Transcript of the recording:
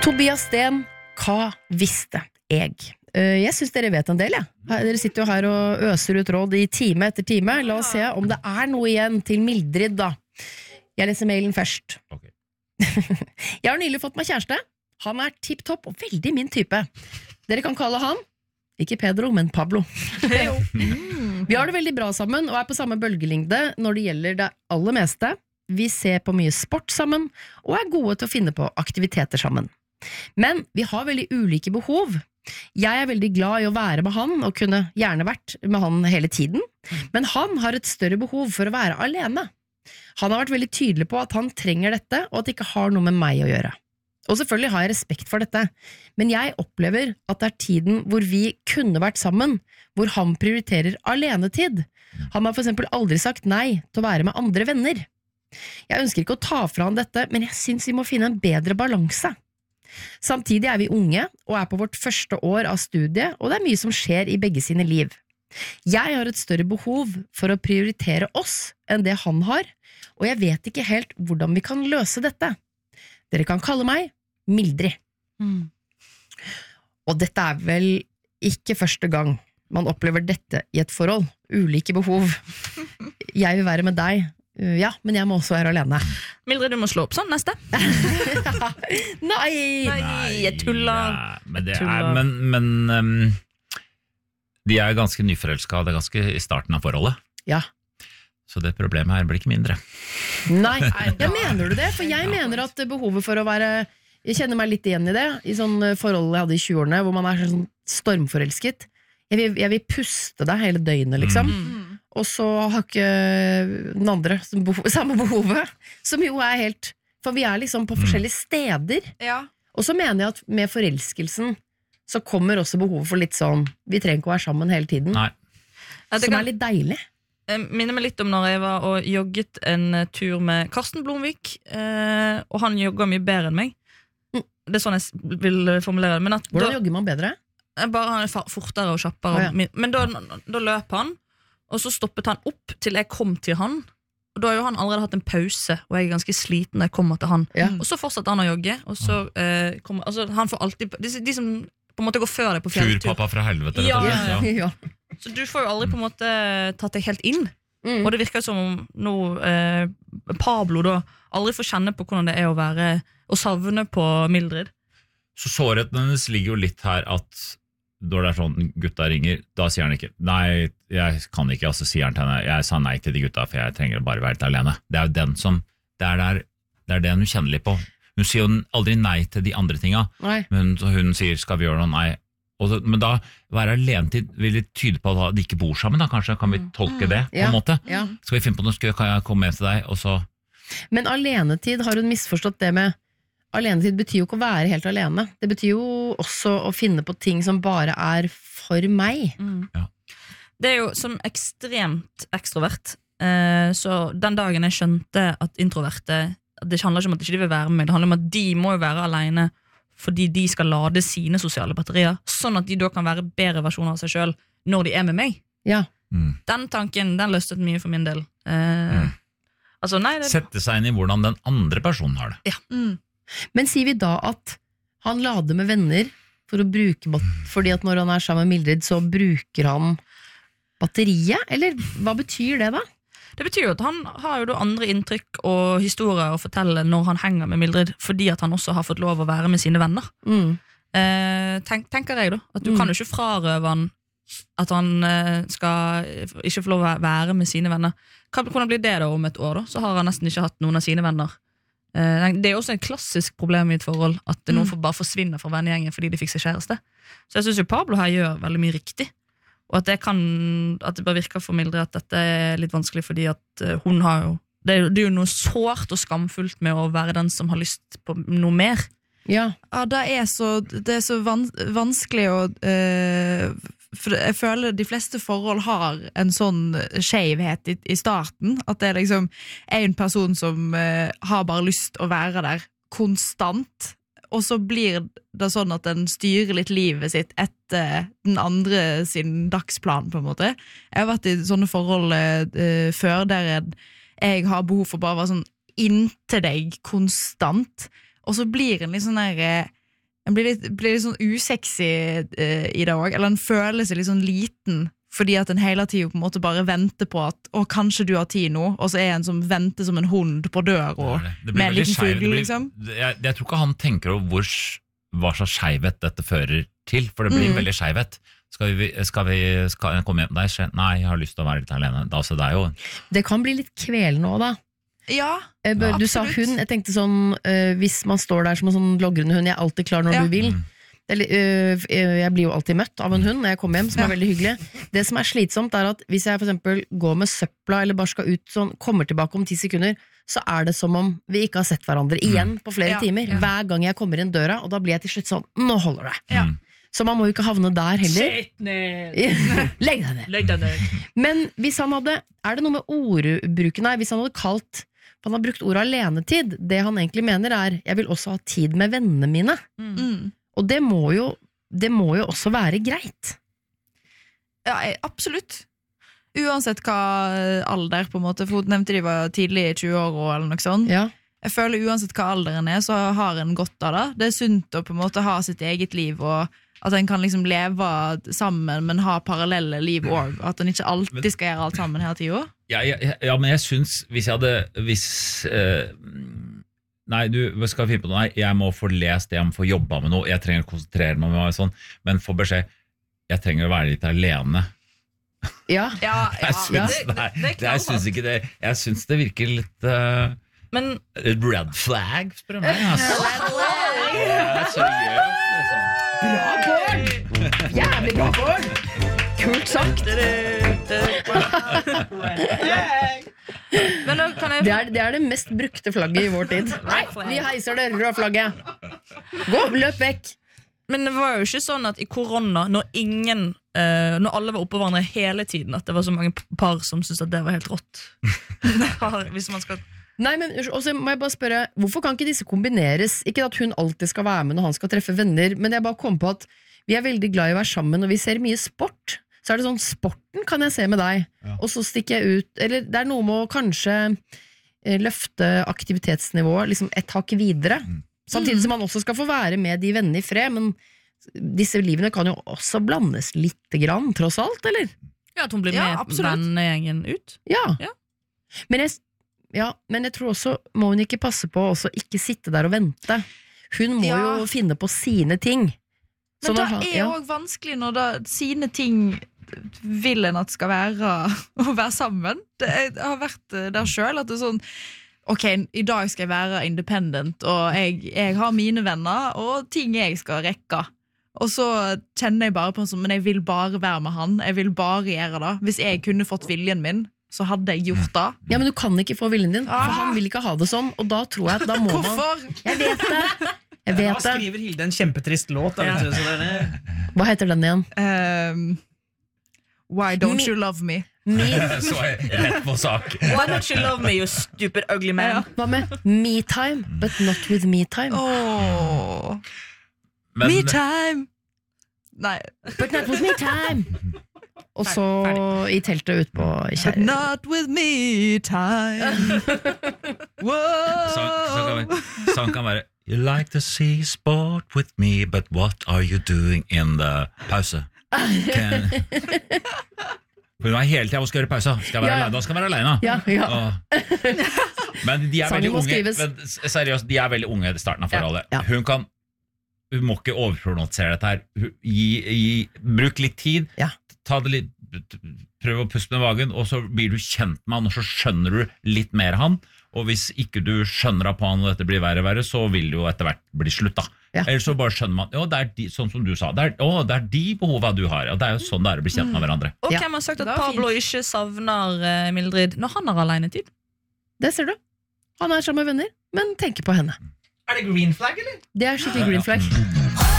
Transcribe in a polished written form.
Tobias Sten, hva visste jeg? Jeg synes dere vet en del, ja. Dere sitter jo her og øser ut råd i time etter time. La oss se om det er noe igjen til Mildrid da. Jeg leser mailen først. Okay. Jeg har nylig fått meg kjæreste. Han er tipptopp og veldig min type. Dere kan kalle han, ikke Pedro, men Pablo. Vi har det veldig bra sammen og er på samme bølgelengde når det gjelder det aller meste. Vi ser på mye sport sammen og er gode til å finne på aktiviteter sammen. Men vi har veldig ulike behov. Jeg er veldig glad i å være med han og kunne gjerne vært med han hele tiden, men han har et større behov for å være alene. Han har vært veldig tydelig på at han trenger dette og at det ikke har noe med meg å gjøre. Og selvfølgelig har jeg respekt for dette, men jeg opplever at det er tiden hvor vi kunne vært sammen, hvor han prioriterer alenetid. Han har for eksempel aldri sagt nei til å være med andre venner. Jeg ønsker ikke å ta fra han dette, men jeg synes vi må finne en bedre balanse. Samtidig er vi unge og er på vårt første år av studiet, og det er mye som skjer i begge sine liv. Jeg har et større behov for å prioritere oss enn det han har, og jeg vet ikke helt hvordan vi kan løse dette. Dere kan kalle meg Mildrid. Og dette er vel ikke første gang man opplever dette i et forhold. Ulike behov. Jeg vil være med deg. Ja, men jeg må også være alene. Mildrid, du må slå opp sånn neste. Nei, jeg tuller. Ja, men de er ganske nyforelsket, det er ganske i starten av forholdet. Ja. Så det problemet her blir ikke mindre. Nei, jeg mener du det? For jeg mener at behovet for å være... Jeg kjenner meg litt igjen i det, i sånn forhold jeg hadde i 20-årene, hvor man er sånn stormforelsket. Jeg vil puste deg hele døgnet, liksom. Og så har ikke den andre samme behovet, som jo er helt... For vi er liksom på forskjellige steder. Ja. Og så mener jeg at med forelskelsen, så kommer også behovet for litt sånn... Vi trenger ikke å være sammen hele tiden. Nei. Som er litt deilig. Jeg minner meg litt om når jeg var og jogget en tur med Karsten Blomvik, og han jogger mye bedre enn meg. Det er sånn jeg vil formulere det. Hvordan jogger man bedre? Bare han er fortere og kjappere. Ja. Men da løp han, og så stoppet han opp til jeg kom til han. Og da har jo han allerede hatt en pause, og jeg er ganske sliten når jeg kommer til han. Ja. Og så fortsatte han å jogge, og så altså, han får alltid... De som på en måte går før deg på fjelltur. Turpappa fra helvete. Ja. Så du får jo aldri på en måte tatt deg helt inn. Og det virker som om nå Pablo da aldri får kjenne på hvordan det er å være og savne på Mildrid. Så sårheten hennes ligger jo litt her at når det er sånn gutta ringer, da sier han ikke nei, jeg kan ikke, og så sier han til henne jeg sa nei til de gutta, for jeg trenger bare være litt alene. Det er jo den som det er det hun kjenner litt på. Hun sier jo aldri nei til de andre tinga, men hun sier skal vi gjøre noe, nei. Men da være alenetid vil tyde på at de ikke bor sammen da, kanskje kan vi tolke det på en måte. Skal vi finne på noe, kan jeg komme med til deg og så... Men alenetid, har hun misforstått det med alenetid betyr jo ikke å være helt alene. Det betyr jo også å finne på ting som bare er for meg. Ja. Det er jo som ekstremt ekstrovert. Så den dagen jeg skjønte at introverte, det handler ikke om at de ikke vil være med meg, det handler om at de må jo være alene fordi de skal lade sine sosiale batterier, sånn at de da kan være bedre versjoner av seg selv når de er med meg. Ja. Den tanken, den løstet mye for min del. Altså, nei, sette seg inn i hvordan den andre personen har det. Ja. Men sier vi da at han lader med venner for å bruke fordi at når han er sammen med Mildrid så bruker han batteriet, eller hva betyr det da? Det betyr jo at han har jo da andre inntrykk og historier å fortelle når han henger med Mildrid, fordi at han også har fått lov å være med sine venner. Tenker jeg da, at du kan jo ikke frarøve han at han skal ikke få lov å være med sine venner. Hvordan blir det da om et år da? Så har han nesten ikke hatt noen av sine venner. Det er også en klassisk problem i et forhold at noen bare forsvinner fra vennegjengen fordi de fikk seg kjæreste. Så jeg synes jo Pablo her gjør veldig mye riktig. Og at det bare virker for Mildrid at dette er litt vanskelig fordi at hun har jo det er jo noe sårt og skamfullt med å være den som har lyst på noe mer. Ja, det er så vanskelig å for jeg føler de fleste forhold har en sånn skjevhet i starten, at det er liksom en person som har bare lyst å være der konstant, og så blir det sånn at den styrer litt livet sitt etter den andre sin dagsplan på en måte. Jeg har vært i sånne forhold før der jeg har behov for bare å være sånn inntil deg konstant, og så blir en litt sånn der En blir litt sånn usexy I det også, eller en føler seg litt sånn liten, fordi at en hele tiden på en måte bare venter på at kanskje du har tid nå, og så en som venter som en hund på dør Det blir med en veldig liten skeiv. fugl, liksom. Jeg tror ikke han tenker over hva slags skeivhet dette fører til, for det blir veldig skeivhet. Skal jeg komme hjem til deg? Nei, jeg har lyst til å være litt alene. Altså, det er jo... Det kan bli litt kvelende også da. Ja, Du sa hund, jeg tenkte sånn, hvis man står der som en sånn logrende hund, jeg er alltid klar når du vil. Jeg blir jo alltid møtt av en hund når jeg kommer hjem, som er veldig hyggelig. Det som er slitsomt er at hvis jeg for eksempel går med søpla eller bare skal ut sånn, kommer tilbake om 10 sekunder, så er det som om vi ikke har sett hverandre igjen på flere timer. Hver gang jeg kommer inn døra, og da blir jeg til slutt sånn, nå holder det. Så man må jo ikke havne der heller. Sitt ned! Legg deg ned. Men hvis han hadde, er det noe med ordbruken her, hvis han hadde kalt, han har brukt ordet alenetid, det han egentlig mener er, jeg vil også ha tid med vennene mine. Og det må jo også være greit. Ja, absolutt. Uansett hva alder, på en måte, for hun nevnte de var tidlig I 20 år eller noe sånt. Ja. Jeg føler uansett hva alderen så har en godt av det. Det sunt å på en måte ha sitt eget liv, og at en kan liksom leve sammen, men ha parallelle liv også. At en ikke alltid skal gjøre alt sammen hele tiden. Ja, men jeg synes, nei, du skal finne på noe, nei, jeg må få lest det, jeg må få jobba med noe, jeg trenger å konsentrere meg med noe sånn, men få beskjed, jeg trenger å være litt alene. Ja. Jeg synes ikke det, jeg synes det virker litt Men red flag, spør du meg. Seriøst, liksom. Bra, Bård! Jævlig bra, Bård! Kult sagt! Men da kan jeg... Det er det mest brukte flagget I vår tid. Nei, vi heiser det røde flagget. Gå, løp vekk! Men det var jo ikke sånn at I korona, når alle var oppe på hverandre hele tiden, at det var så mange par som syntes at det var helt rått. Hvis man skal... Nei, men også må jeg bare spørre, hvorfor kan ikke disse kombineres? Ikke at hun alltid skal være med når han skal treffe venner, men jeg bare kom på at vi er veldig glad I å være sammen, og vi ser mye sport. Så er det sånn, sporten kan jeg se med deg, og så stikker jeg ut, eller det er noe med å kanskje løfte aktivitetsnivået liksom et hakk videre, samtidig som man også skal få være med de vennene I fred, men disse livene kan jo også blandes litt grann, tross alt, eller? Ja, at hun blir med vennegjengen ut. Ja. Men jeg tror også, må hun ikke passe på også ikke sitte der og vente. Hun må jo finne på sine ting. Men det jo også vanskelig når sine ting vil en at skal være å være sammen. Jeg har vært der selv, at det sånn, ok, I dag skal jeg være independent, og jeg har mine venner, og ting jeg skal rekke. Og så kjenner jeg bare på sånn, men jeg vil bare være med han, jeg vil bare gjøre det. Hvis jeg kunne fått viljen min, så hadde jeg gjort det. Ja, men du kan ikke få viljen din, for han vil ikke ha det sånn, og da tror jeg at da må man... Hvorfor? Jeg vet det. Da skriver Hilde en kjempetrist låt. Hva heter den igjen? Why don't you love me? Så rett på sak. Why don't you love me, you stupid ugly man? Hva med me time, but not with me time? Me time! Nei. But not with me time! Og så I teltet ut på Kjær. Not with me time. Sånn kan være You like to see sport with me, but what are you doing in the pause? For hun hele tiden, hun skal gjøre pause. Skal være alene, da skal være alene. Ja. Men de veldig unge. Men, seriøst, de veldig unge I starten av forholdet. Ja. Hun må ikke overprononsere dette her. Bruk litt tid. Ja. Ta det litt, prøv å puste med magen, og så blir du kjent med han, og så skjønner du litt mer han, og hvis ikke du skjønner på han, og dette blir verre, så vil det jo etter hvert bli slutt da. Ja. Eller så bare skjønner man, det sånn som du sa, det de behovene du har, og det jo sånn det å bli kjent med hverandre. Og hvem har sagt at Pablo ikke savner Mildrid når han har alenetid? Det ser du. Han sammen med venner, men tenker på henne. Det green flag, eller? Det skikkelig green flag.